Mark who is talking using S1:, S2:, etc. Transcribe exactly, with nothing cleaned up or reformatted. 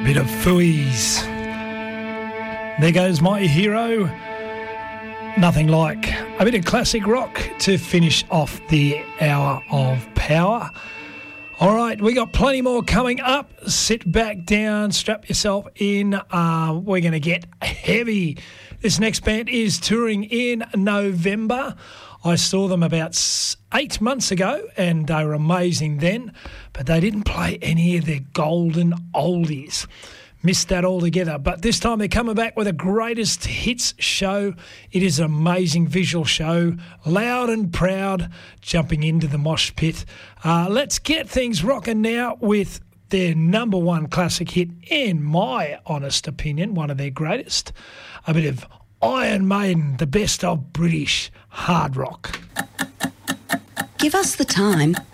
S1: Bit of Fooey's. There goes My Hero. Nothing like a bit of classic rock to finish off the hour of power. All right, we got plenty more coming up. Sit back down, strap yourself in. Uh, we're going to get heavy. This next band is touring in November. I saw them about eight months ago and they were amazing then, but they didn't play any of their golden oldies. Missed that altogether. But this time they're coming back with a greatest hits show. It is an amazing visual show, loud and proud, jumping into the mosh pit. Uh, let's get things rocking now with their number one classic hit, in my honest opinion, one of their greatest. A bit of Iron Maiden, the best of British hard rock.
S2: Give us the time